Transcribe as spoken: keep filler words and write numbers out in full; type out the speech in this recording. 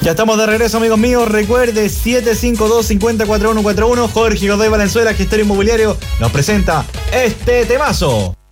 Ya estamos de regreso, amigos míos. Recuerde, siete cinco dos, cinco cero cuatro uno cuatro uno. Jorge Godoy Valenzuela, gestor inmobiliario, nos presenta este temazo.